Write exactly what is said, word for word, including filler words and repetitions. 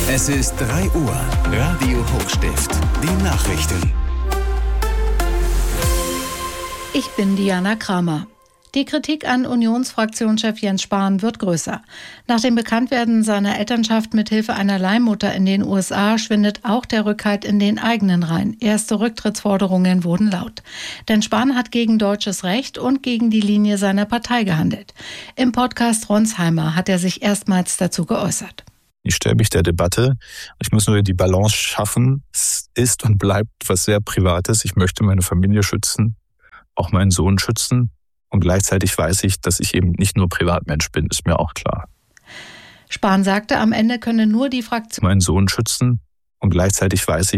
Es ist drei Uhr. Radio Hochstift. Die Nachrichten. Ich bin Diana Kramer. Die Kritik an Unionsfraktionschef Jens Spahn wird größer. Nach dem Bekanntwerden seiner Elternschaft mit Hilfe einer Leihmutter in den U S A schwindet auch der Rückhalt in den eigenen Reihen. Erste Rücktrittsforderungen wurden laut. Denn Spahn hat gegen deutsches Recht und gegen die Linie seiner Partei gehandelt. Im Podcast Ronsheimer hat er sich erstmals dazu geäußert. Ich stelle mich der Debatte. Ich muss nur die Balance schaffen. Es ist und bleibt was sehr Privates. Ich möchte meine Familie schützen, auch meinen Sohn schützen. Und gleichzeitig weiß ich, dass ich eben nicht nur Privatmensch bin, ist mir auch klar. Spahn sagte, am Ende könne nur die Fraktion meinen Sohn schützen und gleichzeitig weiß ich,